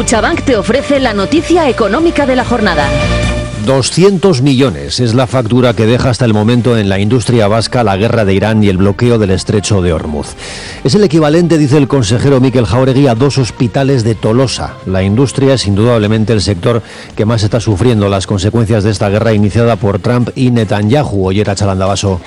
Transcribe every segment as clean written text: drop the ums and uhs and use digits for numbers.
CaixaBank te ofrece la noticia económica de la jornada. 200 millones es la factura que deja hasta el momento en la industria vasca la guerra de Irán y el bloqueo del estrecho de Hormuz. Es el equivalente, dice el consejero Mikel Jáuregui, a 2 hospitales de Tolosa. La industria es indudablemente el sector que más está sufriendo las consecuencias de esta guerra iniciada por Trump y Netanyahu. Oyer Chalandabaso.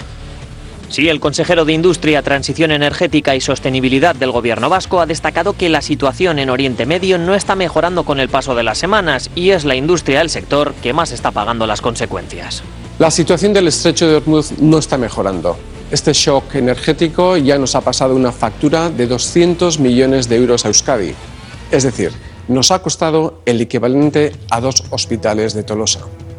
Sí, el consejero de Industria, Transición Energética y Sostenibilidad del Gobierno vasco ha destacado que la situación en Oriente Medio no está mejorando con el paso de las semanas y es la industria del sector que más está pagando las consecuencias. La situación del estrecho de Hormuz no está mejorando. Este shock energético ya nos ha pasado una factura de 200 millones de euros a Euskadi. Es decir, nos ha costado el equivalente a 2 hospitales de Tolosa.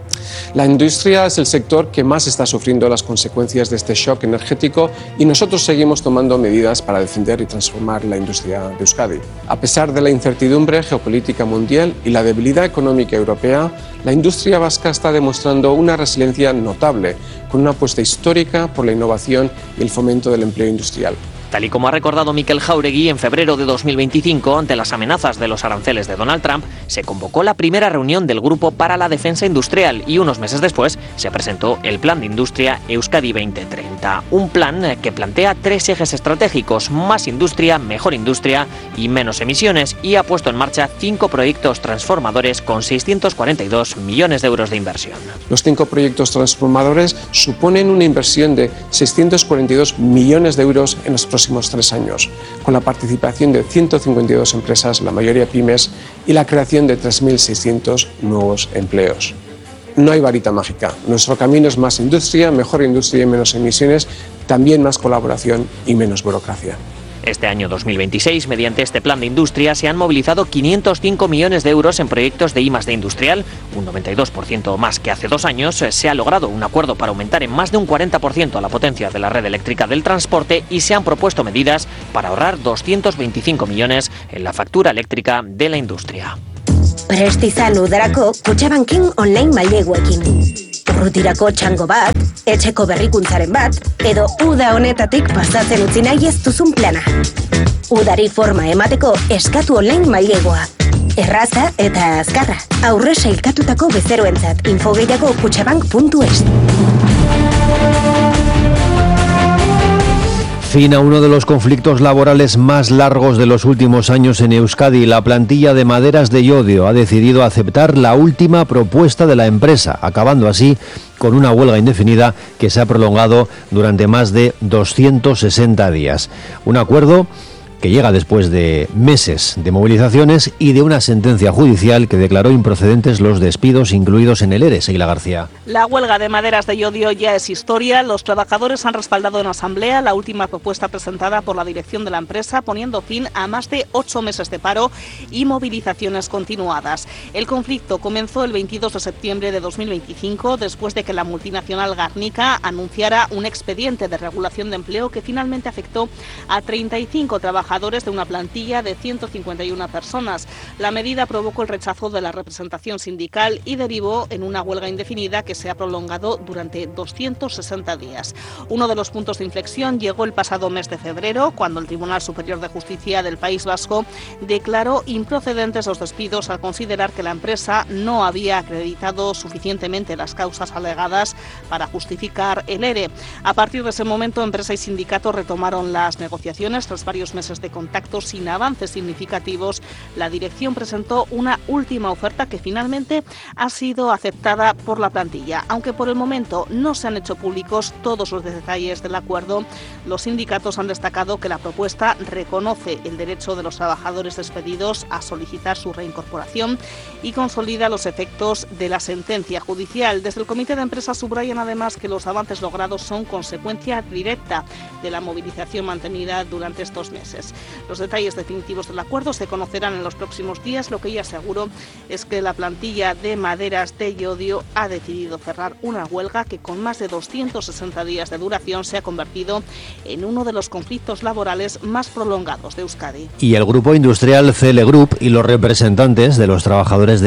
La industria es el sector que más está sufriendo las consecuencias de este shock energético y nosotros seguimos tomando medidas para defender y transformar la industria de Euskadi. A pesar de la incertidumbre geopolítica mundial y la debilidad económica europea, la industria vasca está demostrando una resiliencia notable, con una apuesta histórica por la innovación y el fomento del empleo industrial. Tal y como ha recordado Mikel Jáuregui, en febrero de 2025, ante las amenazas de los aranceles de Donald Trump, se convocó la primera reunión del Grupo para la Defensa Industrial y unos meses después se presentó el Plan de Industria Euskadi 2030. Un plan que plantea 3 ejes estratégicos: más industria, mejor industria y menos emisiones, y ha puesto en marcha 5 proyectos transformadores con 642 millones de euros de inversión. Los 5 proyectos transformadores suponen una inversión de 642 millones de euros en los próximos 3 años, con la participación de 152 empresas, la mayoría pymes, y la creación de 3.600 nuevos empleos. No hay varita mágica. Nuestro camino es más industria, mejor industria y menos emisiones, también más colaboración y menos burocracia. Este año 2026, mediante este plan de industria, se han movilizado 505 millones de euros en proyectos de I+D industrial, un 92% más que hace 2 años. Se ha logrado un acuerdo para aumentar en más de un 40% la potencia de la red eléctrica del transporte y se han propuesto medidas para ahorrar 225 millones en la factura eléctrica de la industria. Prest izan udarako Kutxabanken online maileguekin. Urrutirako txango bat, etxeko berrikuntzaren bat, edo uda honetatik pasatzen utzi nahi ez duzun plana. Udari forma emateko eskatu online mailegua. Erraza eta azkarra. Aurre sailkatutako bezeroentzat. Info gehiago kutxabank.es. Fin a uno de los conflictos laborales más largos de los últimos años en Euskadi. La plantilla de Maderas de Llodio ha decidido aceptar la última propuesta de la empresa, acabando así con una huelga indefinida que se ha prolongado durante más de 260 días. Un acuerdo que llega después de meses de movilizaciones y de una sentencia judicial que declaró improcedentes los despidos incluidos en el ERE. Seila García. La huelga de Maderas de Llodio ya es historia. Los trabajadores han respaldado en asamblea la última propuesta presentada por la dirección de la empresa, poniendo fin a más de 8 meses de paro y movilizaciones continuadas. El conflicto comenzó el 22 de septiembre de 2025, después de que la multinacional Garnica anunciara un expediente de regulación de empleo que finalmente afectó a 35 trabajadores de una plantilla de 151 personas. La medida provocó el rechazo de la representación sindical y derivó en una huelga indefinida que se ha prolongado durante 260 días. Uno de los puntos de inflexión llegó el pasado mes de febrero, cuando el Tribunal Superior de Justicia del País Vasco declaró improcedentes los despidos al considerar que la empresa no había acreditado suficientemente las causas alegadas para justificar el ERE. A partir de ese momento, empresa y sindicato retomaron las negociaciones. Tras varios meses de contactos sin avances significativos, la dirección presentó una última oferta que finalmente ha sido aceptada por la plantilla. Aunque por el momento no se han hecho públicos todos los detalles del acuerdo, los sindicatos han destacado que la propuesta reconoce el derecho de los trabajadores despedidos a solicitar su reincorporación y consolida los efectos de la sentencia judicial. Desde el Comité de Empresa subrayan además que los avances logrados son consecuencia directa de la movilización mantenida durante estos meses. Los detalles definitivos del acuerdo se conocerán en los próximos días. Lo que ya seguro es que la plantilla de Maderas de Llodio ha decidido cerrar una huelga que, con más de 260 días de duración, se ha convertido en uno de los conflictos laborales más prolongados de Euskadi. Y el grupo industrial CL Group y los representantes de los trabajadores de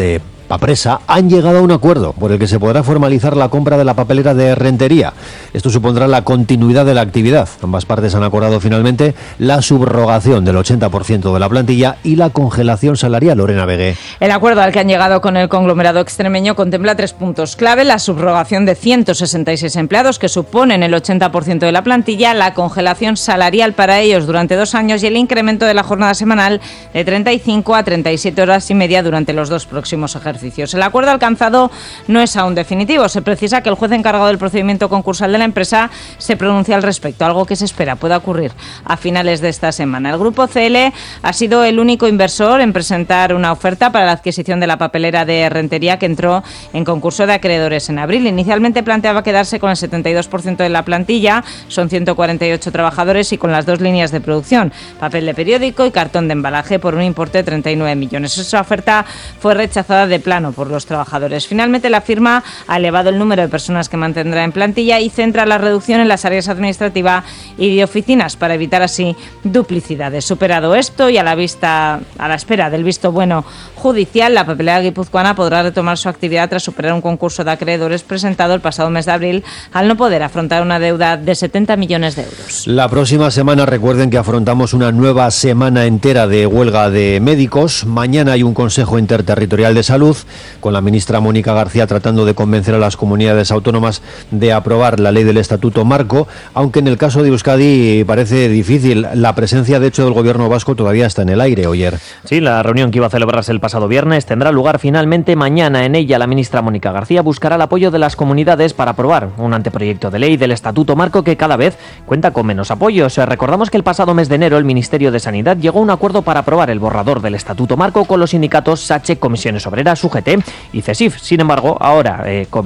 Papresa han llegado a un acuerdo por el que se podrá formalizar la compra de la papelera de Rentería. Esto supondrá la continuidad de la actividad. Ambas partes han acordado finalmente la subrogación del 80% de la plantilla y la congelación salarial. Lorena Vegué. El acuerdo al que han llegado con el conglomerado extremeño contempla 3 puntos clave: la subrogación de 166 empleados, que suponen el 80% de la plantilla, la congelación salarial para ellos durante 2 años y el incremento de la jornada semanal de 35 a 37 horas y media durante los 2 próximos ejercicios. El acuerdo alcanzado no es aún definitivo. Se precisa que el juez encargado del procedimiento concursal de la empresa se pronuncie al respecto, algo que se espera pueda ocurrir a finales de esta semana. El grupo CL ha sido el único inversor en presentar una oferta para la adquisición de la papelera de Rentería, que entró en concurso de acreedores en abril. Inicialmente planteaba quedarse con el 72% de la plantilla, son 148 trabajadores, y con las 2 líneas de producción, papel de periódico y cartón de embalaje, por un importe de 39 millones. Esa oferta fue rechazada de plano por los trabajadores. Finalmente, la firma ha elevado el número de personas que mantendrá en plantilla y centra la reducción en las áreas administrativa y de oficinas para evitar así duplicidades. Superado esto y a la espera del visto bueno judicial, la papelera guipuzcoana podrá retomar su actividad tras superar un concurso de acreedores presentado el pasado mes de abril, al no poder afrontar una deuda de 70 millones de euros. La próxima semana, recuerden que afrontamos una nueva semana entera de huelga de médicos. Mañana hay un Consejo Interterritorial de Salud, con la ministra Mónica García tratando de convencer a las comunidades autónomas de aprobar la ley del Estatuto Marco, aunque en el caso de Euskadi parece difícil. La presencia, de hecho, del gobierno vasco todavía está en el aire, Oyer. Sí, la reunión que iba a celebrarse el pasado viernes tendrá lugar finalmente mañana. En ella, la ministra Mónica García buscará el apoyo de las comunidades para aprobar un anteproyecto de ley del Estatuto Marco que cada vez cuenta con menos apoyos. Recordamos que el pasado mes de enero el Ministerio de Sanidad llegó a un acuerdo para aprobar el borrador del Estatuto Marco con los sindicatos SACHE, Comisiones Obreras, UGT y CESIF. Sin embargo, ahora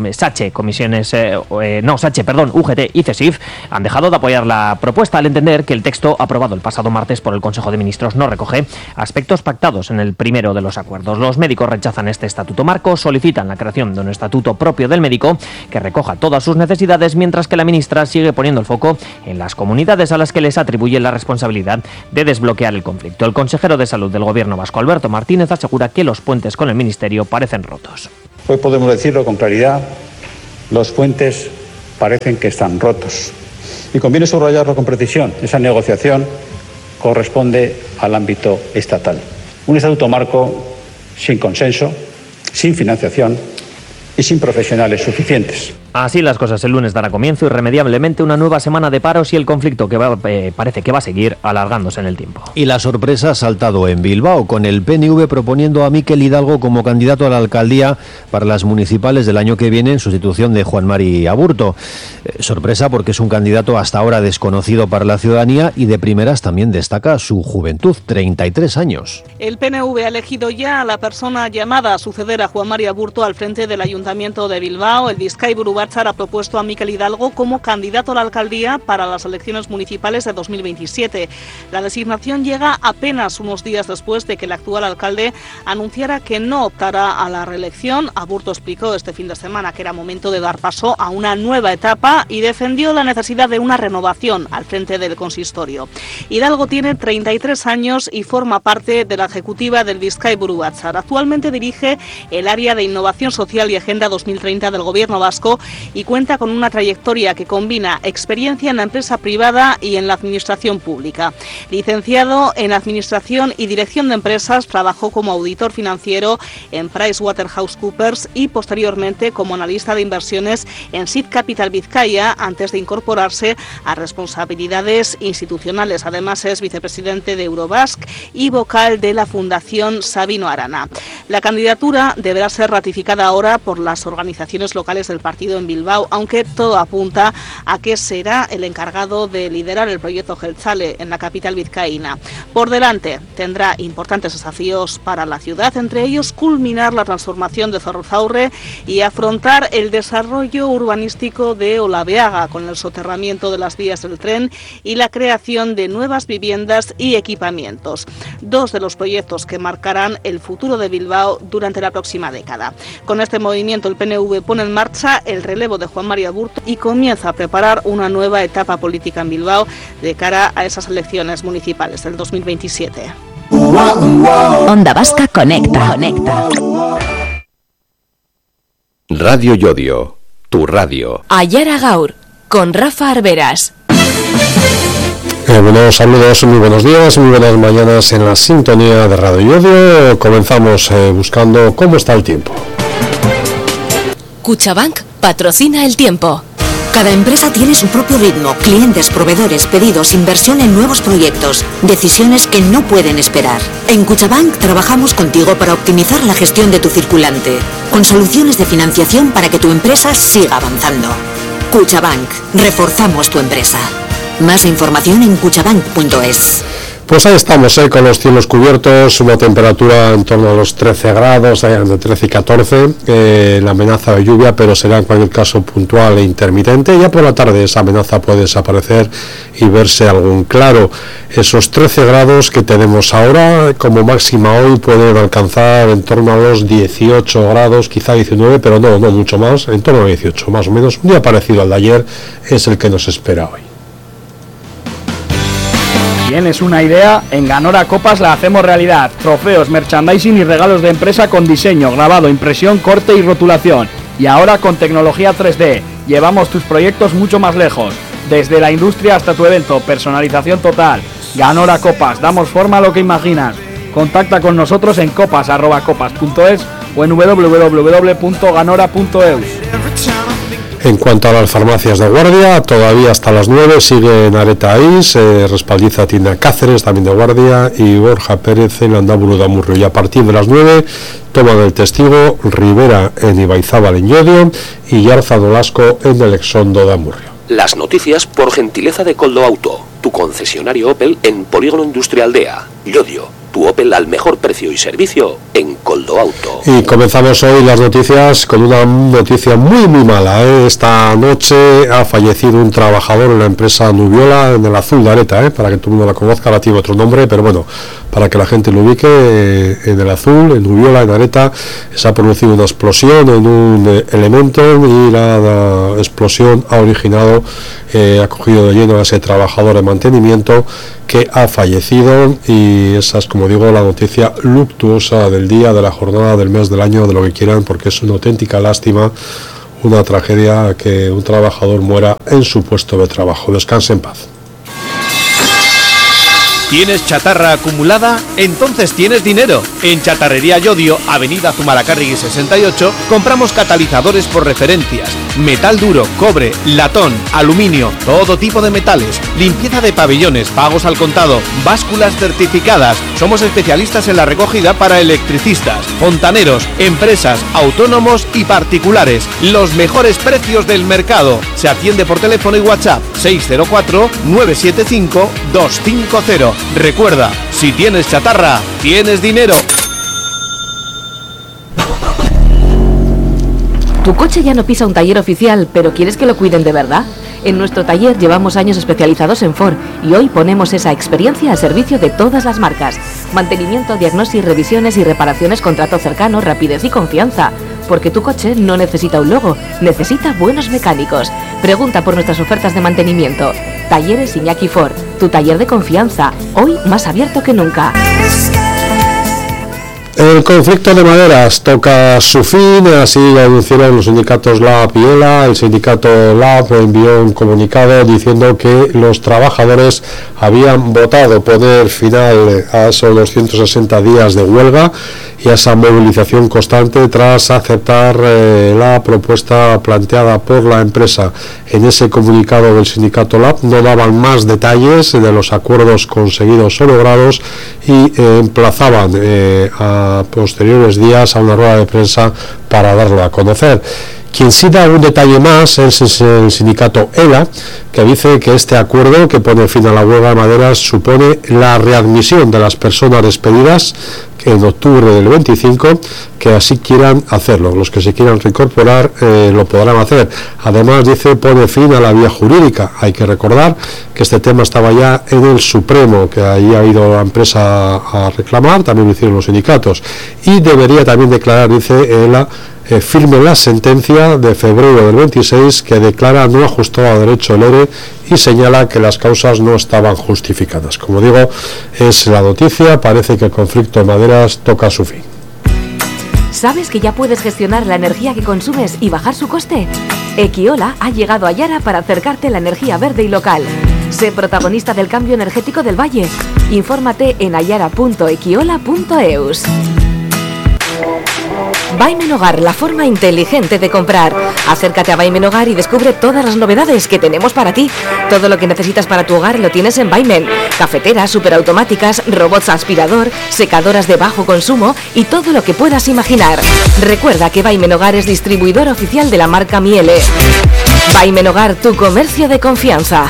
UGT y CESIF han dejado de apoyar la propuesta al entender que el texto aprobado el pasado martes por el Consejo de Ministros no recoge aspectos pactados en el primero de los acuerdos. Los médicos rechazan este Estatuto Marco, solicitan la creación de un estatuto propio del médico que recoja todas sus necesidades, mientras que la ministra sigue poniendo el foco en las comunidades a las que les atribuye la responsabilidad de desbloquear el conflicto. El consejero de Salud del Gobierno vasco, Alberto Martínez, asegura que los puentes con el Ministerio parecen rotos. Hoy podemos decirlo con claridad: los puentes parecen que están rotos. Y conviene subrayarlo con precisión: esa negociación corresponde al ámbito estatal. Un estatuto marco sin consenso, sin financiación y sin profesionales suficientes. Así las cosas, el lunes dará comienzo irremediablemente una nueva semana de paros y el conflicto que parece que va a seguir alargándose en el tiempo. Y la sorpresa ha saltado en Bilbao, con el PNV proponiendo a Mikel Hidalgo como candidato a la alcaldía para las municipales del año que viene en sustitución de Juan Mari Aburto. Sorpresa porque es un candidato hasta ahora desconocido para la ciudadanía y de primeras también destaca su juventud, 33 años. El PNV ha elegido ya a la persona llamada a suceder a Juan Mari Aburto al frente del Ayuntamiento de Bilbao. El Bizkaiburu Batzar ha propuesto a Mikel Hidalgo como candidato a la alcaldía para las elecciones municipales de 2027. La designación llega apenas unos días después de que el actual alcalde anunciara que no optará a la reelección. Aburto explicó este fin de semana que era momento de dar paso a una nueva etapa y defendió la necesidad de una renovación al frente del consistorio. Hidalgo tiene 33 años y forma parte de la ejecutiva del Bizkaiburu Batzar. Actualmente dirige el área de innovación social y Agenda 2030 del Gobierno vasco y cuenta con una trayectoria que combina experiencia en la empresa privada y en la administración pública. Licenciado en Administración y Dirección de Empresas, trabajó como auditor financiero en PricewaterhouseCoopers y posteriormente como analista de inversiones en Seed Capital Vizcaya antes de incorporarse a responsabilidades institucionales. Además es vicepresidente de Eurobasque y vocal de la Fundación Sabino Arana. La candidatura deberá ser ratificada ahora por las organizaciones locales del partido en Bilbao, aunque todo apunta a que será el encargado de liderar el proyecto Jeltzale en la capital vizcaína. Por delante tendrá importantes desafíos para la ciudad, entre ellos culminar la transformación de Zorrozaurre y afrontar el desarrollo urbanístico de Olabeaga con el soterramiento de las vías del tren y la creación de nuevas viviendas y equipamientos. Dos de los proyectos que marcarán el futuro de Bilbao durante la próxima década. Con este movimiento el PNV pone en marcha el relevo de Juan Mari Aburto y comienza a preparar una nueva etapa política en Bilbao de cara a esas elecciones municipales del 2027. Onda Vasca Conecta. Radio Yodio, tu radio. Ayara Gaur, con Rafa Arberas. Buenos saludos, muy buenos días, muy buenas mañanas en la sintonía de Radio Yodio. Comenzamos buscando cómo está el tiempo. Cuchabank patrocina el tiempo. Cada empresa tiene su propio ritmo, clientes, proveedores, pedidos, inversión en nuevos proyectos, decisiones que no pueden esperar. En Cuchabank trabajamos contigo para optimizar la gestión de tu circulante, con soluciones de financiación para que tu empresa siga avanzando. Cuchabank, reforzamos tu empresa. Más información en cuchabank.es. Pues ahí estamos, con los cielos cubiertos, una temperatura en torno a los 13 grados, de 13 y 14, la amenaza de lluvia, pero será en cualquier caso puntual e intermitente. Ya por la tarde esa amenaza puede desaparecer y verse algún claro. Esos 13 grados que tenemos ahora, como máxima hoy, pueden alcanzar en torno a los 18 grados, quizá 19, pero no mucho más, en torno a 18 más o menos. Un día parecido al de ayer es el que nos espera hoy. ¿Tienes una idea? En Ganora Copas la hacemos realidad. Trofeos, merchandising y regalos de empresa con diseño, grabado, impresión, corte y rotulación. Y ahora con tecnología 3D. Llevamos tus proyectos mucho más lejos. Desde la industria hasta tu evento, personalización total. Ganora Copas, damos forma a lo que imaginas. Contacta con nosotros en copas@copas.es o en www.ganora.eus. En cuanto a las farmacias de guardia, todavía hasta las 9 sigue en Areta Is, Respaldiza tienda Cáceres también de guardia y Borja Pérez en Landaburu de Amurrio. Y a partir de las 9 toma del testigo Rivera en Ibaizábal en Llodio y Yarza Nolasco en el Exondo de Amurrio. Las noticias por gentileza de Coldo Auto, tu concesionario Opel en Polígono Industrial Aldea, Llodio. Tu Opel al mejor precio y servicio en Coldo Auto. Y comenzamos hoy las noticias con una noticia muy mala. Esta noche ha fallecido un trabajador en la empresa Nubiola en el Azul de Areta, para que todo el mundo la conozca. Ahora tiene otro nombre, pero bueno, para que la gente lo ubique, en el Azul, en Nubiola, en Areta, se ha producido una explosión en un elemento y la explosión ha originado, ha cogido de lleno a ese trabajador de mantenimiento que ha fallecido, y esa es, como digo, la noticia luctuosa del día, de la jornada, del mes, del año, de lo que quieran, porque es una auténtica lástima, una tragedia que un trabajador muera en su puesto de trabajo. Descanse en paz. ¿Tienes chatarra acumulada? Entonces tienes dinero. En Chatarrería Yodio, Avenida Zumalacárregui 68, compramos catalizadores por referencias, metal duro, cobre, latón, aluminio, todo tipo de metales, limpieza de pabellones, pagos al contado, básculas certificadas. Somos especialistas en la recogida para electricistas, fontaneros, empresas, autónomos y particulares. Los mejores precios del mercado. Se atiende por teléfono y WhatsApp 604-975-250. Recuerda, si tienes chatarra, tienes dinero. Tu coche ya no pisa un taller oficial, pero ¿quieres que lo cuiden de verdad? En nuestro taller llevamos años especializados en Ford y hoy ponemos esa experiencia al servicio de todas las marcas. Mantenimiento, diagnosis, revisiones y reparaciones con trato cercano, rapidez y confianza. Porque tu coche no necesita un logo, necesita buenos mecánicos. Pregunta por nuestras ofertas de mantenimiento. Talleres Iñaki Ford, tu taller de confianza, hoy más abierto que nunca. El conflicto de maderas toca su fin, así lo anunciaron los sindicatos LAB y ELA. El sindicato LAB envió un comunicado diciendo que los trabajadores habían votado poner final a esos 260 días de huelga y a esa movilización constante tras aceptar la propuesta planteada por la empresa. En ese comunicado del sindicato LAB no daban más detalles de los acuerdos conseguidos o logrados y emplazaban a posteriores días a una rueda de prensa para darlo a conocer. Quien sí da un detalle más es el sindicato ELA, que dice que este acuerdo que pone fin a la huelga de maderas supone la readmisión de las personas despedidas en octubre del 25, que así quieran hacerlo. Los que se quieran reincorporar lo podrán hacer. Además, dice, pone fin a la vía jurídica. Hay que recordar que este tema estaba ya en el Supremo, que ahí ha ido la empresa a reclamar, también lo hicieron los sindicatos, y debería también declarar, dice ELA, firme la sentencia de febrero del 26 que declara no ajustado a derecho el ERE y señala que las causas no estaban justificadas. Como digo, es la noticia, parece que el conflicto de maderas toca su fin. ¿Sabes que ya puedes gestionar la energía que consumes y bajar su coste? Equiola ha llegado a Yara para acercarte a la energía verde y local. Sé protagonista del cambio energético del Valle. Infórmate en ayara.equiola.eus. Vaimen Hogar, la forma inteligente de comprar. Acércate a Vaimen Hogar y descubre todas las novedades que tenemos para ti. Todo lo que necesitas para tu hogar lo tienes en Vaimen. Cafeteras, superautomáticas, robots aspirador, secadoras de bajo consumo y todo lo que puedas imaginar. Recuerda que Vaimen Hogar es distribuidor oficial de la marca Miele. Vaimen Hogar, tu comercio de confianza.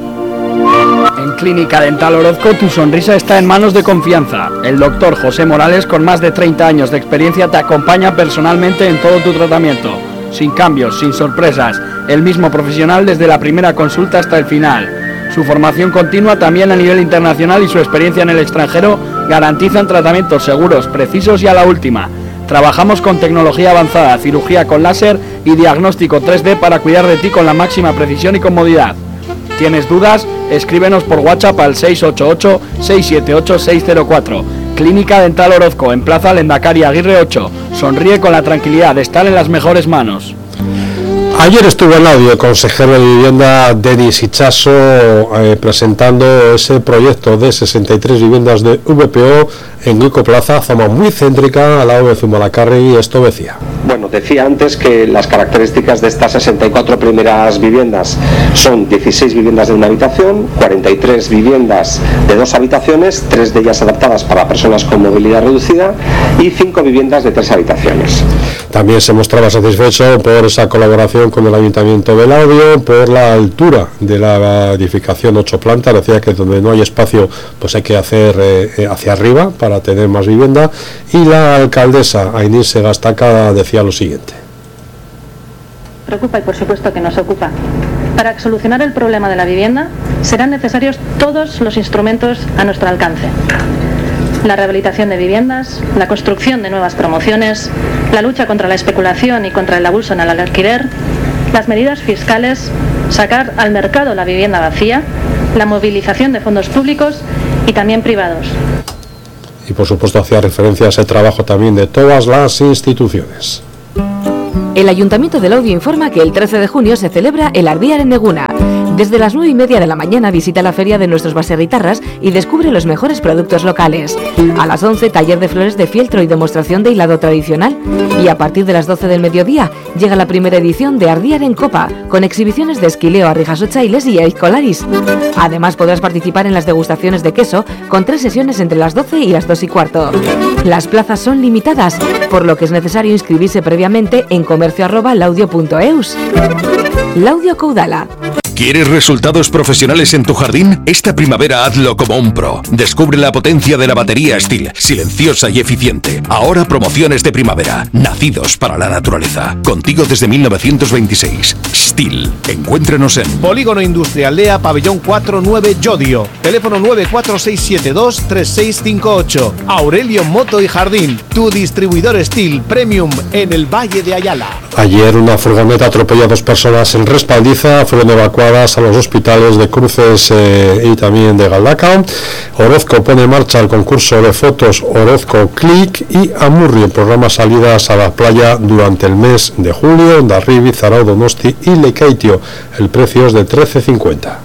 En Clínica Dental Orozco tu sonrisa está en manos de confianza. El doctor José Morales, con más de 30 años de experiencia, te acompaña personalmente en todo tu tratamiento. Sin cambios, sin sorpresas. El mismo profesional desde la primera consulta hasta el final. Su formación continua también a nivel internacional y su experiencia en el extranjero garantizan tratamientos seguros, precisos y a la última. Trabajamos con tecnología avanzada, cirugía con láser y diagnóstico 3D para cuidar de ti con la máxima precisión y comodidad. ¿Tienes dudas? Escríbenos por WhatsApp al 688-678-604. Clínica Dental Orozco, en Plaza Lendakari Aguirre 8. Sonríe con la tranquilidad de estar en las mejores manos. Ayer estuvo en audio el consejero de Vivienda, Denis Itxaso, presentando ese proyecto de 63 viviendas de VPO en Guico Plaza, zona muy céntrica al lado de Zumalacárregui, y esto decía. Bueno, decía antes que las características de estas 64 primeras viviendas son 16 viviendas de una habitación, 43 viviendas de 2 habitaciones, 3 de ellas adaptadas para personas con movilidad reducida y 5 viviendas de 3 habitaciones. También se mostraba satisfecho por esa colaboración con el Ayuntamiento del Audio, por la altura de la edificación 8 plantas. Decía que donde no hay espacio pues hay que hacer hacia arriba para tener más vivienda, y la alcaldesa Ainís Segastaca decía lo siguiente. Preocupa y por supuesto que nos ocupa. Para solucionar el problema de la vivienda serán necesarios todos los instrumentos a nuestro alcance. La rehabilitación de viviendas, la construcción de nuevas promociones, la lucha contra la especulación y contra el abuso en el alquiler, las medidas fiscales, sacar al mercado la vivienda vacía, la movilización de fondos públicos y también privados. Y por supuesto hacía referencia a ese trabajo también de todas las instituciones. El Ayuntamiento del Audio informa que el 13 de junio se celebra el Ardiar en Neguna. Desde las 9:30 de la mañana visita la feria de nuestros baserritarras y descubre los mejores productos locales. A las 11, taller de flores de fieltro y demostración de hilado tradicional. Y a partir de las 12 del mediodía llega la primera edición de Ardiar en Copa, con exhibiciones de esquileo, arrijasochailes y aizcolaris. Además podrás participar en las degustaciones de queso, con 3 sesiones entre las 12 y las 2:15. Las plazas son limitadas, por lo que es necesario inscribirse previamente en comercio@laudio.eus. Laudio Caudala. ¿Quieres resultados profesionales en tu jardín? Esta primavera hazlo como un pro. Descubre la potencia de la batería Stihl, silenciosa y eficiente. Ahora promociones de primavera, nacidos para la naturaleza. Contigo desde 1926. Stihl. Encuéntranos en Polígono Industrial Lea, Pabellón 49, Llodio. Teléfono 94672-3658. Aurelio Moto y Jardín, tu distribuidor Stihl Premium en el Valle de Ayala. Ayer una furgoneta atropelló a 2 personas en Respaldiza, fueron evacuadas a los hospitales de Cruces y también de Galdacao. Orozco pone en marcha el concurso de fotos Orozco Click, y Amurri el programa Salidas a la Playa durante el mes de julio. Ondarribi, Zarao, Donosti y Lekeitio. El precio es de 13,50.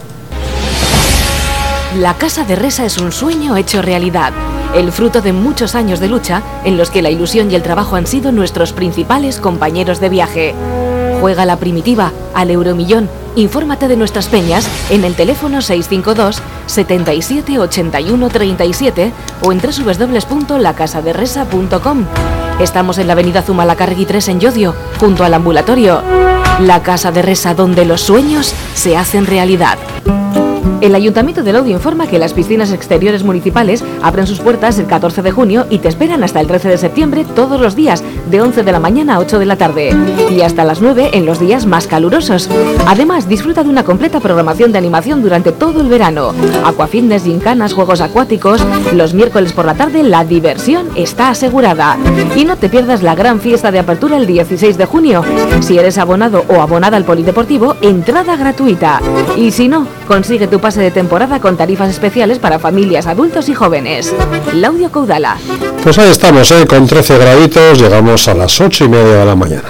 La Casa de Resa es un sueño hecho realidad, el fruto de muchos años de lucha en los que la ilusión y el trabajo han sido nuestros principales compañeros de viaje. Juega la primitiva al Euromillón. Infórmate de nuestras peñas en el teléfono 652 77 81 37 o en www.lacasaderresa.com. Estamos en la avenida Zumalacárregui 3 en Llodio, junto al ambulatorio. La Casa de Resa, donde los sueños se hacen realidad. El Ayuntamiento de Laudio informa que las piscinas exteriores municipales abren sus puertas el 14 de junio y te esperan hasta el 13 de septiembre todos los días, de 11 de la mañana a 8 de la tarde y hasta las 9 en los días más calurosos. Además, disfruta de una completa programación de animación durante todo el verano. Aquafitness, gincanas, juegos acuáticos. Los miércoles por la tarde la diversión está asegurada. Y no te pierdas la gran fiesta de apertura el 16 de junio. Si eres abonado o abonada al polideportivo, entrada gratuita. Y si no, consigue tu pase pase de temporada con tarifas especiales para familias, adultos y jóvenes. Laudio Caudala. Pues ahí estamos, con 13 graditos, llegamos a las 8:30 de la mañana.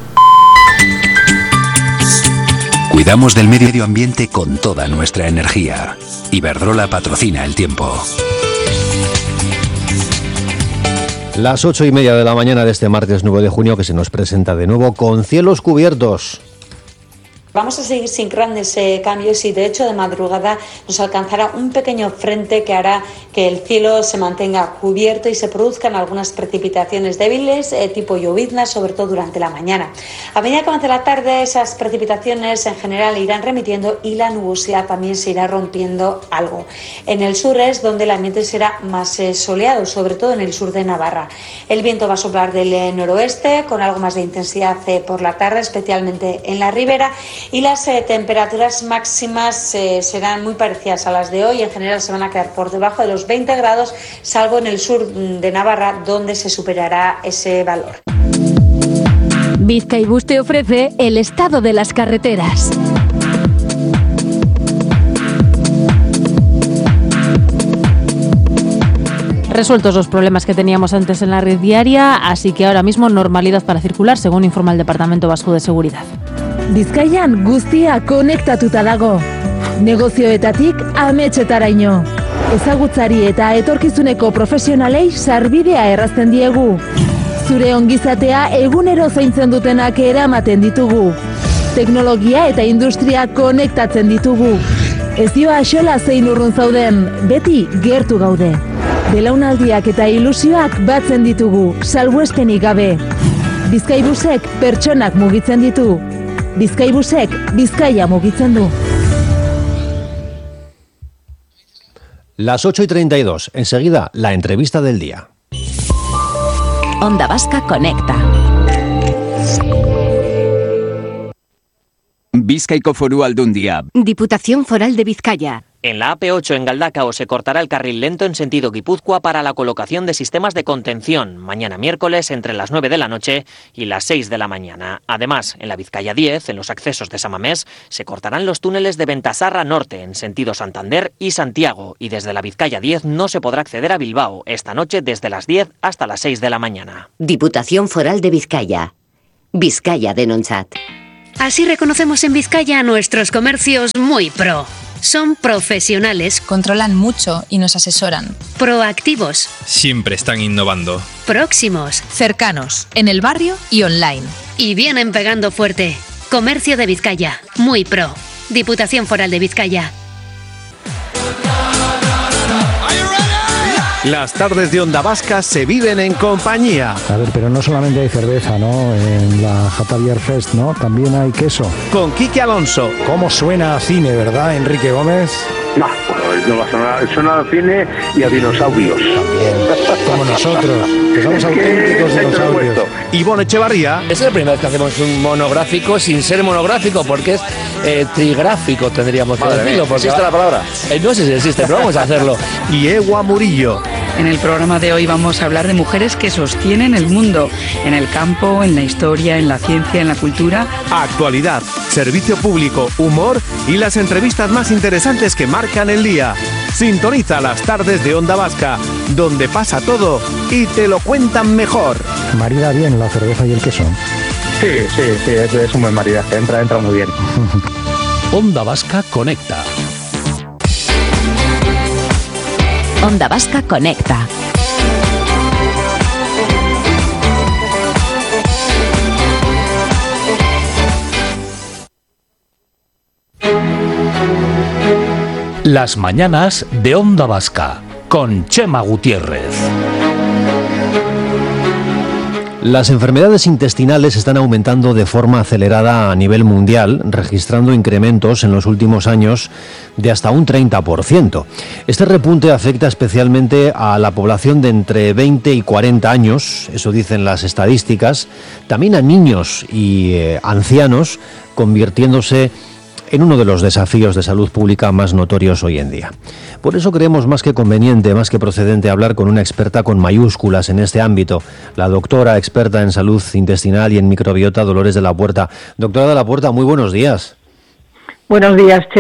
Cuidamos del medio ambiente con toda nuestra energía. Iberdrola patrocina el tiempo. Las 8:30 de la mañana de este martes 9 de junio, que se nos presenta de nuevo con cielos cubiertos. Vamos a seguir sin grandes cambios y de hecho de madrugada nos alcanzará un pequeño frente que hará que el cielo se mantenga cubierto y se produzcan algunas precipitaciones débiles tipo lloviznas, sobre todo durante la mañana. A medida que avance la tarde, esas precipitaciones en general irán remitiendo y la nubosidad también se irá rompiendo algo. En el sur es donde el ambiente será más soleado, sobre todo en el sur de Navarra. El viento va a soplar del noroeste con algo más de intensidad por la tarde, especialmente en la ribera. Y las temperaturas máximas serán muy parecidas a las de hoy. En general se van a quedar por debajo de los 20 grados, salvo en el sur de Navarra, donde se superará ese valor. Bizkaibus te ofrece el estado de las carreteras. Resueltos los problemas que teníamos antes en la red viaria, así que ahora mismo normalidad para circular, según informa el Departamento Vasco de Seguridad. Bizkaian guztia konektatuta dago. Negozioetatik ametsetaraino. Ezagutzari eta etorkizuneko profesionalei sarbidea errazten diegu. Zure ongizatea egunero zaintzen dutenak eramaten ditugu. Teknologia eta industria konektatzen ditugu. Ez dio axola zein urrun zauden, beti gertu gaude. Belaunaldiak eta ilusioak batzen ditugu, salbuespenik gabe. Bizkaibusek pertsonak mugitzen ditu. Bizkaibusek Bizkaia mugitzen du. Las 8:32. Enseguida, la entrevista del día. Onda Vasca Conecta. Bizkaiko Foru Aldundia. Diputación Foral de Vizcaya. En la AP8 en Galdacao se cortará el carril lento en sentido Guipúzcoa para la colocación de sistemas de contención, mañana miércoles entre las 9 de la noche y las 6 de la mañana. Además, en la Vizcaya 10, en los accesos de Samamés, se cortarán los túneles de Ventasarra Norte en sentido Santander y Santiago, y desde la Vizcaya 10 no se podrá acceder a Bilbao esta noche desde las 10 hasta las 6 de la mañana. Diputación Foral de Vizcaya. Vizcaya denontzat. Así reconocemos en Vizcaya a nuestros comercios muy pro. Son profesionales, controlan mucho y nos asesoran. Proactivos, siempre están innovando. Próximos, cercanos, en el barrio y online. Y vienen pegando fuerte. Comercio de Vizcaya, muy pro. Diputación Foral de Vizcaya. Las tardes de Onda Vasca se viven en compañía. A ver, pero no solamente hay cerveza, ¿no? En la Jatavier Fest, ¿no? También hay queso. Con Quique Alonso. ¿Cómo suena a cine, verdad, Enrique Gómez? No va a sonar, suena a cine y a dinosaurios. También, como nosotros, que somos auténticos dinosaurios. Ivonne Echevarría. Es la primera vez que hacemos un monográfico sin ser monográfico, porque es trigráfico, tendríamos que decirlo. ¿Existe la palabra? No sé si existe, pero vamos a hacerlo. Y Ewa Murillo. En el programa de hoy vamos a hablar de mujeres que sostienen el mundo, en el campo, en la historia, en la ciencia, en la cultura. Actualidad, servicio público, humor y las entrevistas más interesantes que marcan el día. Sintoniza las tardes de Onda Vasca, donde pasa todo y te lo cuentan mejor. Marida bien la cerveza y el queso. Sí, es un buen maridaje, entra muy bien. Onda Vasca Conecta. Onda Vasca Conecta. Las mañanas de Onda Vasca con Chema Gutiérrez. Las enfermedades intestinales están aumentando de forma acelerada a nivel mundial, registrando incrementos en los últimos años de hasta un 30%. Este repunte afecta especialmente a la población de entre 20 y 40 años, eso dicen las estadísticas, también a niños y ancianos, convirtiéndose en uno de los desafíos de salud pública más notorios hoy en día. Por eso creemos más que conveniente, más que procedente hablar con una experta con mayúsculas en este ámbito, la doctora experta en salud intestinal y en microbiota Dolores de la Puerta. Doctora de la Puerta, muy buenos días. Buenos días, Chema.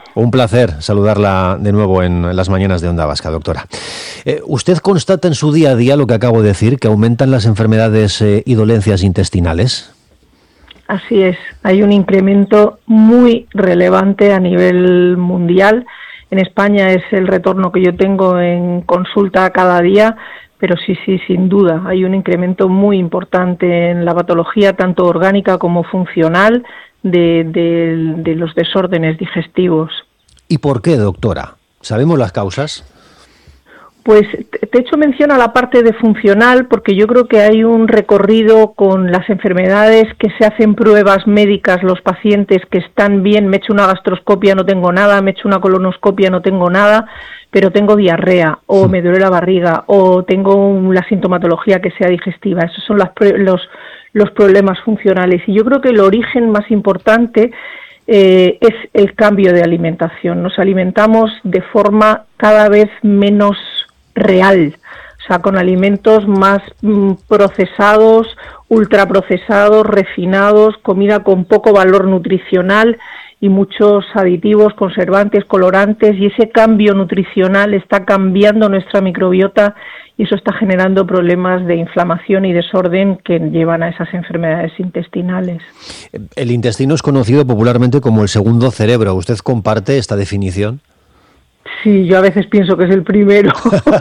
Un placer saludarla de nuevo en las mañanas de Onda Vasca, doctora. ¿Usted constata en su día a día lo que acabo de decir, que aumentan las enfermedades y dolencias intestinales? Así es, hay un incremento muy relevante a nivel mundial. En España es el retorno que yo tengo en consulta cada día, pero sí, sin duda, hay un incremento muy importante en la patología, tanto orgánica como funcional, de los desórdenes digestivos. ¿Y por qué, doctora? ¿Sabemos las causas? Pues te he hecho mención a la parte de funcional, porque yo creo que hay un recorrido con las enfermedades que se hacen pruebas médicas, los pacientes que están bien, me he hecho una gastroscopia, no tengo nada, me he hecho una colonoscopia, no tengo nada, pero tengo diarrea, o me duele la barriga, o tengo la sintomatología que sea digestiva. Esos son los problemas funcionales. Y yo creo que el origen más importante es el cambio de alimentación. Nos alimentamos de forma cada vez menos real, o sea, con alimentos más procesados, ultraprocesados, refinados, comida con poco valor nutricional y muchos aditivos, conservantes, colorantes, y ese cambio nutricional está cambiando nuestra microbiota y eso está generando problemas de inflamación y desorden que llevan a esas enfermedades intestinales. El intestino es conocido popularmente como el segundo cerebro. ¿Usted comparte esta definición? Sí, yo a veces pienso que es el primero,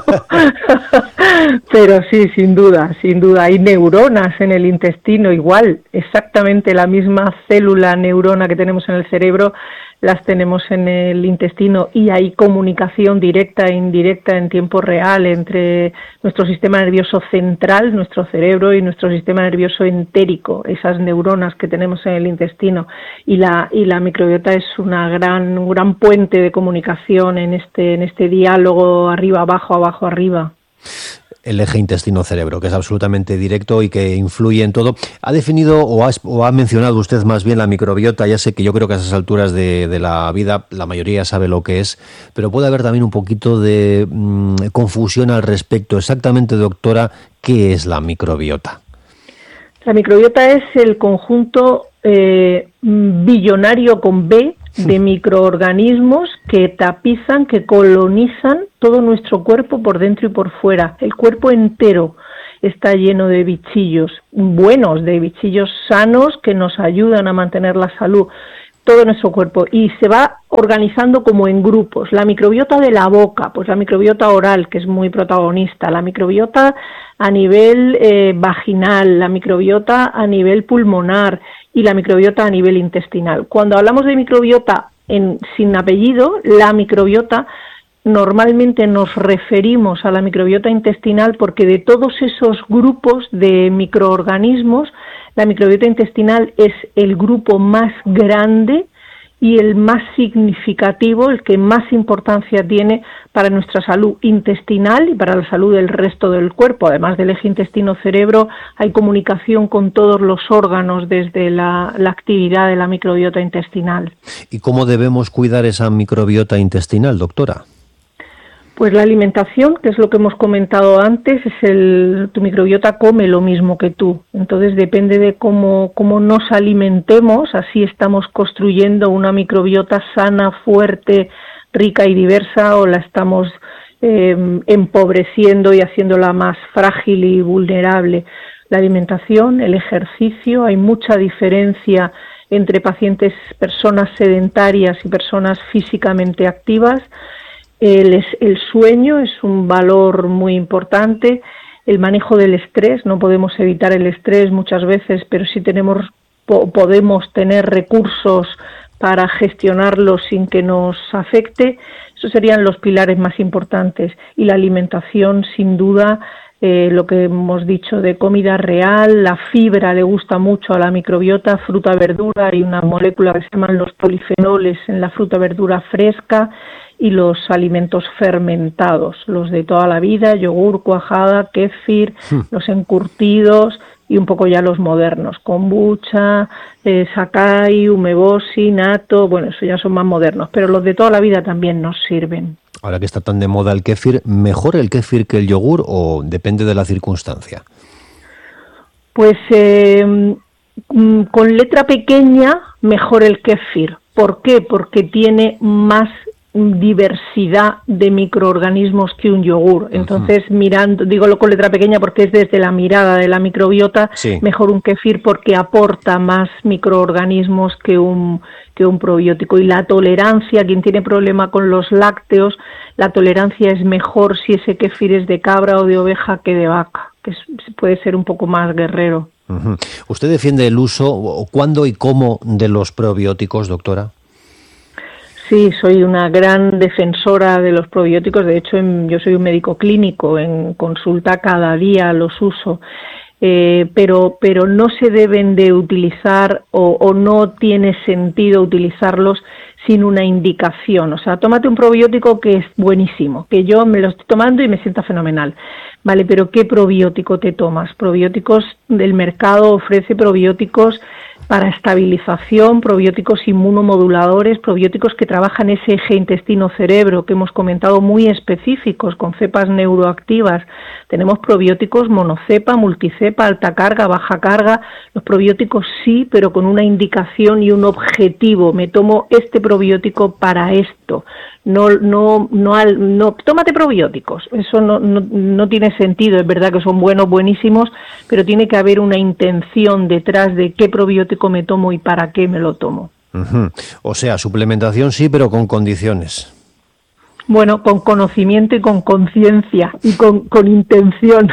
pero sí, sin duda. Hay neuronas en el intestino, igual, exactamente la misma célula neurona que tenemos en el cerebro, las tenemos en el intestino, y hay comunicación directa e indirecta en tiempo real entre nuestro sistema nervioso central, nuestro cerebro, y nuestro sistema nervioso entérico, esas neuronas que tenemos en el intestino, y la microbiota es un gran puente de comunicación en este diálogo arriba abajo, abajo arriba. El eje intestino-cerebro, que es absolutamente directo y que influye en todo. ¿Ha definido o ha mencionado usted más bien la microbiota? Ya sé que yo creo que a esas alturas de la vida la mayoría sabe lo que es, pero puede haber también un poquito de confusión al respecto. Exactamente, doctora, ¿qué es la microbiota? La microbiota es el conjunto billonario con B de microorganismos que tapizan, que colonizan todo nuestro cuerpo por dentro y por fuera. El cuerpo entero está lleno de bichillos buenos, de bichillos sanos que nos ayudan a mantener la salud, todo nuestro cuerpo, y se va organizando como en grupos. La microbiota de la boca, pues la microbiota oral, que es muy protagonista, la microbiota a nivel vaginal, la microbiota a nivel pulmonar y la microbiota a nivel intestinal. Cuando hablamos de microbiota sin apellido, la microbiota, normalmente nos referimos a la microbiota intestinal porque de todos esos grupos de microorganismos, la microbiota intestinal es el grupo más grande y el más significativo, el que más importancia tiene para nuestra salud intestinal y para la salud del resto del cuerpo. Además del eje intestino-cerebro, hay comunicación con todos los órganos desde la actividad de la microbiota intestinal. ¿Y cómo debemos cuidar esa microbiota intestinal, doctora? Pues la alimentación, que es lo que hemos comentado antes, tu microbiota come lo mismo que tú. Entonces depende de cómo nos alimentemos, así estamos construyendo una microbiota sana, fuerte, rica y diversa, o la estamos empobreciendo y haciéndola más frágil y vulnerable. La alimentación, el ejercicio, hay mucha diferencia entre personas sedentarias y personas físicamente activas. El sueño es un valor muy importante, el manejo del estrés, no podemos evitar el estrés muchas veces, pero sí podemos tener recursos para gestionarlo sin que nos afecte. Esos serían los pilares más importantes. Y la alimentación, sin duda, lo que hemos dicho de comida real, la fibra le gusta mucho a la microbiota, fruta, verdura, hay una molécula que se llaman los polifenoles en la fruta, verdura fresca, y los alimentos fermentados, los de toda la vida, yogur, cuajada, kéfir, los encurtidos y un poco ya los modernos, kombucha, sakai, umeboshi, natto, bueno, eso ya son más modernos, pero los de toda la vida también nos sirven. Ahora que está tan de moda el kéfir, ¿mejor el kéfir que el yogur o depende de la circunstancia? Pues con letra pequeña, mejor el kéfir, ¿Por qué? Porque tiene más diversidad de microorganismos que un yogur. Entonces, mirando, digo con letra pequeña porque es desde la mirada de la microbiota, mejor un kéfir porque aporta más microorganismos que un probiótico. Y la tolerancia, quien tiene problema con los lácteos, la tolerancia es mejor si ese kéfir es de cabra o de oveja que de vaca, que puede ser un poco más guerrero. ¿Usted defiende el uso, cuándo y cómo, de los probióticos, doctora? Sí, soy una gran defensora de los probióticos. De hecho, yo soy un médico clínico, en consulta cada día los uso. Pero no se deben de utilizar o no tiene sentido utilizarlos sin una indicación. O sea, tómate un probiótico que es buenísimo, que yo me lo estoy tomando y me sienta fenomenal. Vale, pero ¿qué probiótico te tomas? Probióticos del mercado ofrece probióticos para estabilización, probióticos inmunomoduladores, probióticos que trabajan ese eje intestino-cerebro que hemos comentado, muy específicos, con cepas neuroactivas. Tenemos probióticos monocepa, multicepa, alta carga, baja carga. Los probióticos sí, pero con una indicación y un objetivo. Me tomo este probiótico para esto. No, tómate probióticos. Eso no tiene sentido. Es verdad que son buenos, buenísimos, pero tiene que haber una intención detrás de qué probiótico me tomo y para qué me lo tomo. O sea, suplementación sí, pero con condiciones. Bueno, con conocimiento y con conciencia y con intención.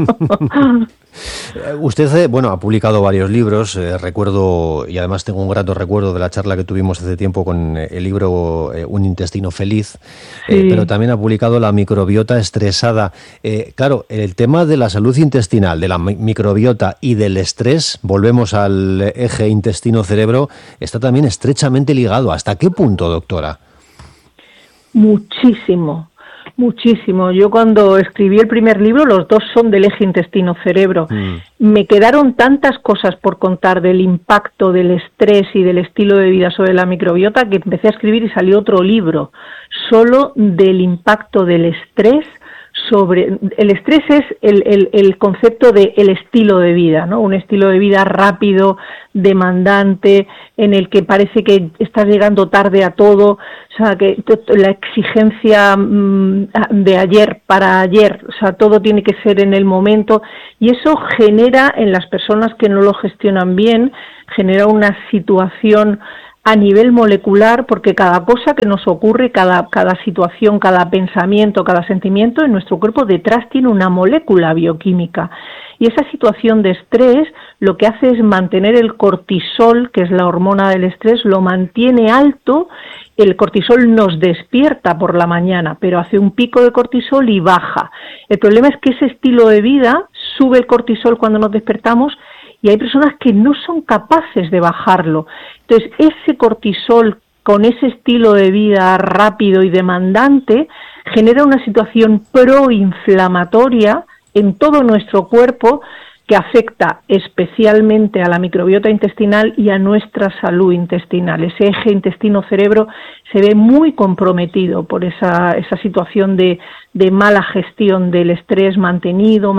Usted, ha publicado varios libros, recuerdo, y además tengo un grato recuerdo de la charla que tuvimos hace tiempo con el libro Un intestino feliz, pero también ha publicado La microbiota estresada. Claro, el tema de la salud intestinal, de la microbiota y del estrés, volvemos al eje intestino-cerebro, está también estrechamente ligado. ¿Hasta qué punto, doctora? Muchísimo. Yo cuando escribí el primer libro, los dos son del eje intestino-cerebro. Me quedaron tantas cosas por contar del impacto del estrés y del estilo de vida sobre la microbiota que empecé a escribir y salió otro libro solo del impacto del estrés sobre... El estrés es el concepto de el estilo de vida, ¿no? Un estilo de vida rápido, demandante, en el que parece que estás llegando tarde a todo, o sea, que la exigencia de ayer para ayer, o sea, todo tiene que ser en el momento, y eso genera en las personas que no lo gestionan bien, genera una situación a nivel molecular, porque cada cosa que nos ocurre, cada situación, cada pensamiento, cada sentimiento en nuestro cuerpo detrás tiene una molécula bioquímica. Y esa situación de estrés lo que hace es mantener el cortisol, que es la hormona del estrés, lo mantiene alto. El cortisol nos despierta por la mañana, pero hace un pico de cortisol y baja. El problema es que ese estilo de vida sube el cortisol cuando nos despertamos y hay personas que no son capaces de bajarlo. Entonces, ese cortisol con ese estilo de vida rápido y demandante genera una situación proinflamatoria en todo nuestro cuerpo que afecta especialmente a la microbiota intestinal y a nuestra salud intestinal. Ese eje intestino-cerebro se ve muy comprometido por esa situación de mala gestión del estrés mantenido.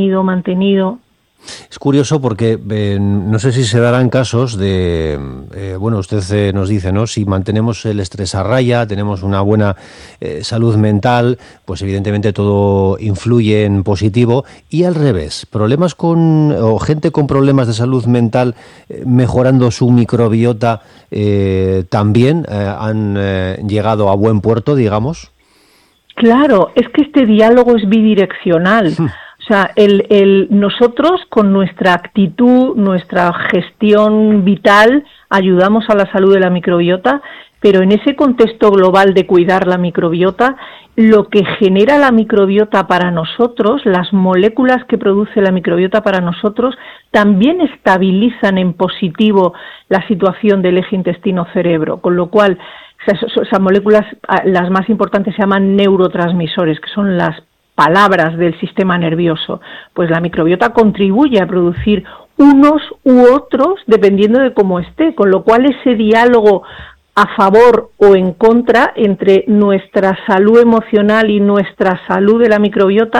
Es curioso porque no sé si se darán casos de, usted nos dice, ¿no? Si mantenemos el estrés a raya, tenemos una buena salud mental, pues evidentemente todo influye en positivo, y al revés, gente con problemas de salud mental mejorando su microbiota también han llegado a buen puerto, digamos. Claro, es que este diálogo es bidireccional. O sea, nosotros con nuestra actitud, nuestra gestión vital, ayudamos a la salud de la microbiota, pero en ese contexto global de cuidar la microbiota, lo que genera la microbiota para nosotros, las moléculas que produce la microbiota para nosotros, también estabilizan en positivo la situación del eje intestino-cerebro, con lo cual esas moléculas, las más importantes, se llaman neurotransmisores, que son las palabras del sistema nervioso. Pues la microbiota contribuye a producir unos u otros dependiendo de cómo esté, con lo cual ese diálogo a favor o en contra entre nuestra salud emocional y nuestra salud de la microbiota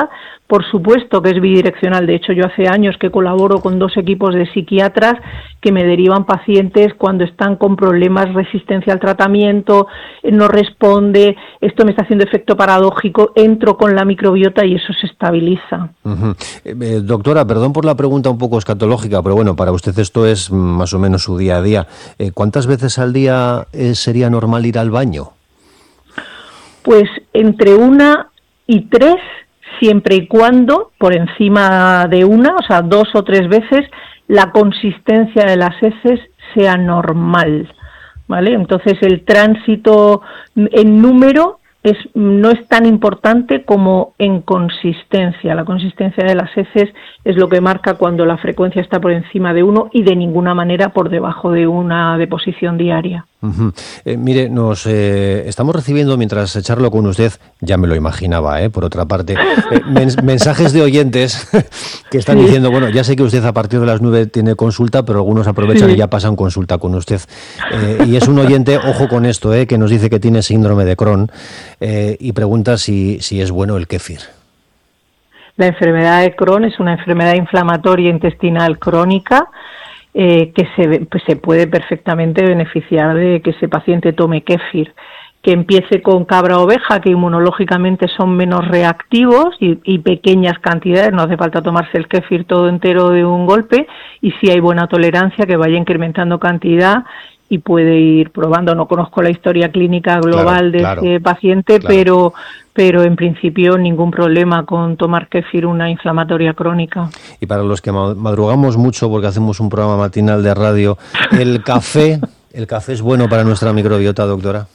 Por supuesto que es bidireccional. De hecho, yo hace años que colaboro con 2 equipos de psiquiatras que me derivan pacientes cuando están con problemas, resistencia al tratamiento, no responde, esto me está haciendo efecto paradójico, entro con la microbiota y eso se estabiliza. Doctora, perdón por la pregunta un poco escatológica, pero bueno, para usted esto es más o menos su día a día. ¿Cuántas veces al día sería normal ir al baño? Pues entre 1 y 3, siempre y cuando por encima de 1, o sea, 2 o 3 veces, la consistencia de las heces sea normal, ¿vale? Entonces el tránsito en número no es tan importante como en consistencia. La consistencia de las heces es lo que marca cuando la frecuencia está por encima de 1 y de ninguna manera por debajo de una deposición diaria. Mire, nos estamos recibiendo, mientras charlo con usted, ya me lo imaginaba, por otra parte, mensajes de oyentes que están diciendo, bueno, ya sé que usted a partir de las 9 tiene consulta, pero algunos aprovechan y ya pasan consulta con usted. Y es un oyente, ojo con esto, que nos dice que tiene síndrome de Crohn y pregunta si es bueno el kéfir. La enfermedad de Crohn es una enfermedad inflamatoria intestinal crónica que se puede perfectamente beneficiar de que ese paciente tome kéfir, que empiece con cabra oveja, que inmunológicamente son menos reactivos y pequeñas cantidades, no hace falta tomarse el kéfir todo entero de un golpe, y si hay buena tolerancia que vaya incrementando cantidad y puede ir probando. No conozco la historia clínica global de ese paciente, pero en principio ningún problema con tomar kéfir, una inflamatoria crónica. Y para los que madrugamos mucho porque hacemos un programa matinal de radio, ¿el café es bueno para nuestra microbiota, doctora?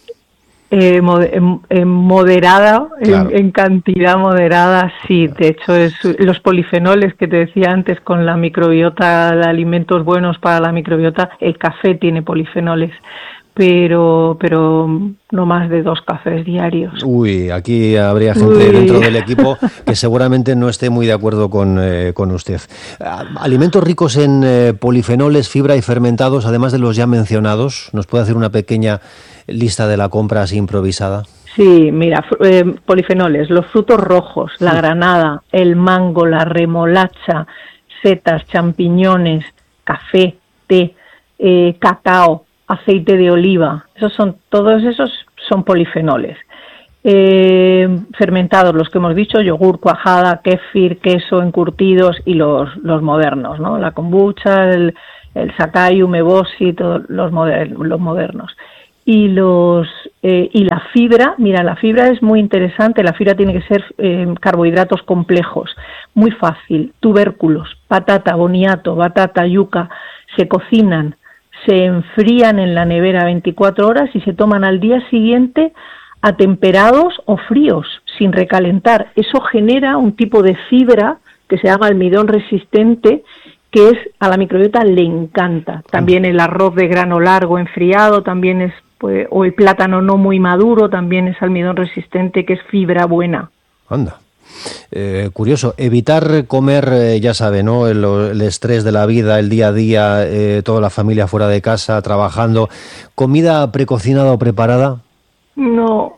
Moderada, en cantidad moderada, sí. De hecho, los polifenoles que te decía antes con la microbiota, de alimentos buenos para la microbiota, el café tiene polifenoles, pero no más de 2 cafés diarios. Uy, aquí habría gente dentro del equipo que seguramente no esté muy de acuerdo con usted. Alimentos ricos en polifenoles, fibra y fermentados, además de los ya mencionados, ¿nos puede hacer una pequeña lista de la compra así improvisada? Sí, mira, polifenoles, los frutos rojos, la granada, el mango, la remolacha, setas, champiñones, café, té, cacao, aceite de oliva, todos esos son polifenoles. Fermentados, los que hemos dicho, yogur, cuajada, kéfir, queso, encurtidos y los modernos, ¿no? La kombucha, el sakai, umeboshi, todos los modernos. Y la fibra, mira, la fibra es muy interesante. La fibra tiene que ser carbohidratos complejos, muy fácil. Tubérculos, patata, boniato, batata, yuca, se cocinan, se enfrían en la nevera 24 horas y se toman al día siguiente atemperados o fríos, sin recalentar. Eso genera un tipo de fibra que se llama almidón resistente, que a la microbiota le encanta. También el arroz de grano largo enfriado, también es, o el plátano no muy maduro, también es almidón resistente, que es fibra buena. Anda. Curioso, evitar comer, ya sabe, ¿no? El estrés de la vida, el día a día, toda la familia fuera de casa, trabajando. ¿Comida precocinada o preparada? No,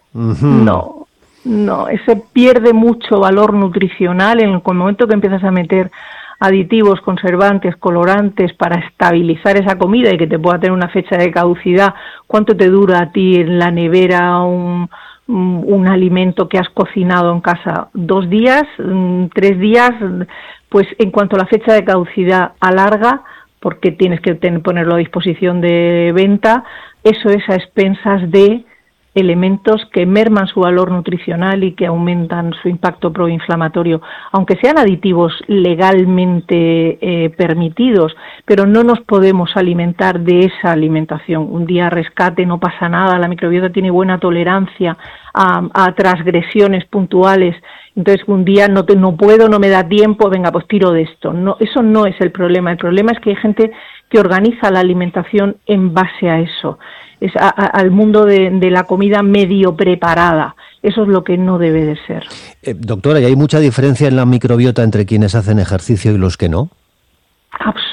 ese pierde mucho valor nutricional en el momento que empiezas a meter aditivos, conservantes, colorantes para estabilizar esa comida y que te pueda tener una fecha de caducidad. ¿Cuánto te dura a ti en la nevera un alimento que has cocinado en casa? 2 días, 3 días, pues en cuanto a la fecha de caducidad alarga, porque tienes que ponerlo a disposición de venta, eso es a expensas de elementos que merman su valor nutricional y que aumentan su impacto proinflamatorio, aunque sean aditivos legalmente permitidos, pero no nos podemos alimentar de esa alimentación. Un día rescate, no pasa nada, la microbiota tiene buena tolerancia a transgresiones puntuales. Entonces un día no puedo, no me da tiempo, venga, pues tiro de esto. No, eso no es el problema es que hay gente que organiza la alimentación en base a eso, es al mundo de la comida medio preparada. Eso es lo que no debe de ser. Doctora, ¿y hay mucha diferencia en la microbiota entre quienes hacen ejercicio y los que no?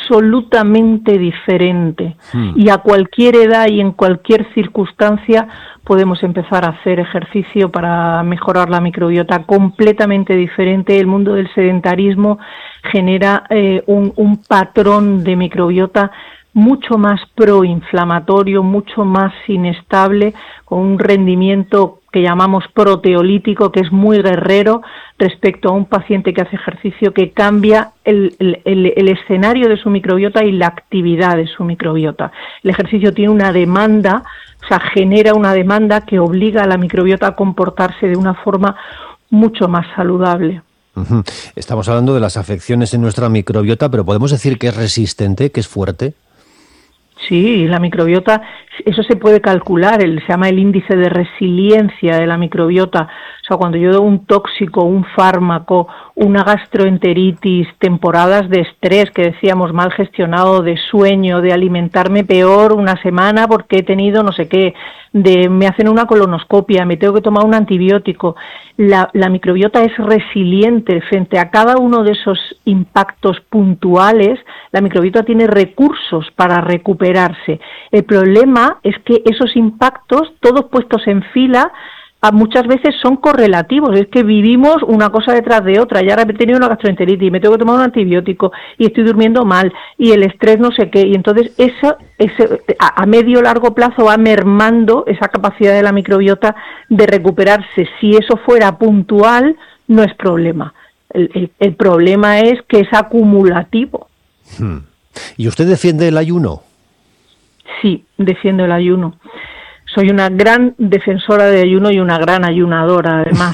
absolutamente diferente. Y a cualquier edad y en cualquier circunstancia podemos empezar a hacer ejercicio para mejorar la microbiota, completamente diferente. El mundo del sedentarismo genera un patrón de microbiota mucho más proinflamatorio, mucho más inestable, con un rendimiento que llamamos proteolítico, que es muy guerrero respecto a un paciente que hace ejercicio, que cambia el escenario de su microbiota y la actividad de su microbiota. El ejercicio tiene una demanda, o sea, genera una demanda que obliga a la microbiota a comportarse de una forma mucho más saludable. Estamos hablando de las afecciones en nuestra microbiota, pero ¿podemos decir que es resistente, que es fuerte? Sí, la microbiota, eso se puede calcular, se llama el índice de resiliencia de la microbiota. O sea, cuando yo doy un tóxico, un fármaco, una gastroenteritis, temporadas de estrés, que decíamos mal gestionado, de sueño, de alimentarme peor una semana porque he tenido no sé qué, me hacen una colonoscopia, me tengo que tomar un antibiótico. La microbiota es resiliente frente a cada uno de esos impactos puntuales. La microbiota tiene recursos para recuperarse. El problema es que esos impactos, todos puestos en fila, muchas veces son correlativos, es que vivimos una cosa detrás de otra. Y ahora he tenido una gastroenteritis y me tengo que tomar un antibiótico y estoy durmiendo mal y el estrés no sé qué, y entonces eso a medio largo plazo va mermando esa capacidad de la microbiota de recuperarse. Si eso fuera puntual, no es problema. El problema es que es acumulativo. ¿Y usted defiende el ayuno? Sí, defiendo el ayuno. Soy una gran defensora de ayuno y una gran ayunadora, además.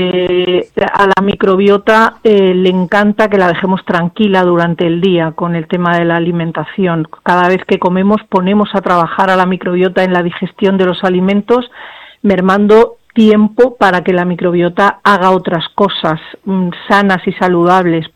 A la microbiota le encanta que la dejemos tranquila durante el día con el tema de la alimentación. Cada vez que comemos ponemos a trabajar a la microbiota en la digestión de los alimentos, mermando tiempo para que la microbiota haga otras cosas sanas y saludables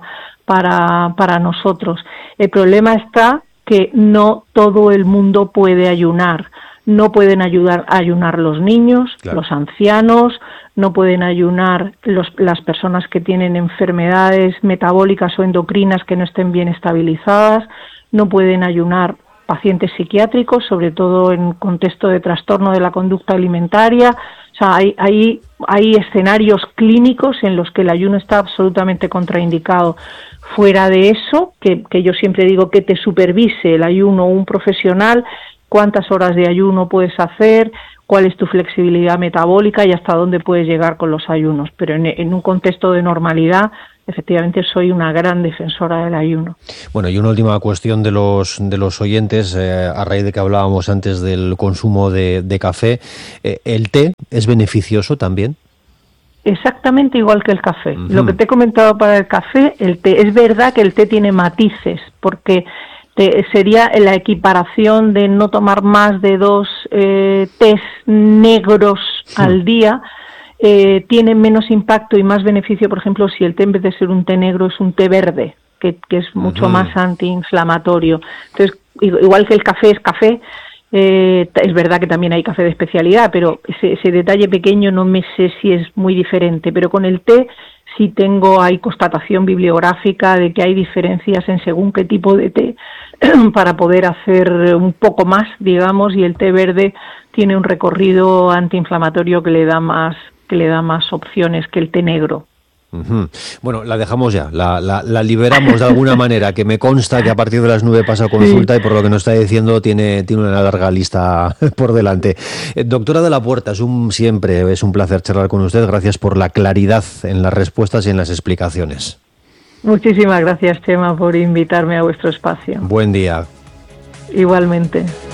para nosotros. El problema está que no todo el mundo puede ayunar. No pueden ayunar los niños, claro, los ancianos, no pueden ayunar las personas que tienen enfermedades metabólicas o endocrinas que no estén bien estabilizadas, no pueden ayunar pacientes psiquiátricos, sobre todo en contexto de trastorno de la conducta alimentaria. O sea, hay escenarios clínicos en los que el ayuno está absolutamente contraindicado. Fuera de eso, que yo siempre digo que te supervise el ayuno un profesional, cuántas horas de ayuno puedes hacer, cuál es tu flexibilidad metabólica y hasta dónde puedes llegar con los ayunos. Pero en un contexto de normalidad, efectivamente soy una gran defensora del ayuno. Bueno, y una última cuestión de los oyentes, a raíz de que hablábamos antes del consumo de café. ¿El té es beneficioso también? Exactamente igual que el café. Lo que te he comentado para el café, el té, es verdad que el té tiene matices, porque sería la equiparación de no tomar más de 2 tés negros al día. Tiene menos impacto y más beneficio, por ejemplo, si el té en vez de ser un té negro es un té verde, que es mucho más antiinflamatorio. Entonces, igual que el café es café, es verdad que también hay café de especialidad, pero ese detalle pequeño no me sé si es muy diferente. Pero con el té sí hay constatación bibliográfica de que hay diferencias en según qué tipo de té para poder hacer un poco más, digamos, y el té verde tiene un recorrido antiinflamatorio que le da más opciones que el té negro. Bueno, la dejamos ya, la liberamos de alguna manera, que me consta que a partir de las 9 pasa consulta, sí, y por lo que nos está diciendo tiene una larga lista por delante. Doctora de la Puerta, siempre es un placer charlar con usted. Gracias por la claridad en las respuestas y en las explicaciones. Muchísimas gracias, Chema, por invitarme a vuestro espacio. Buen día. Igualmente.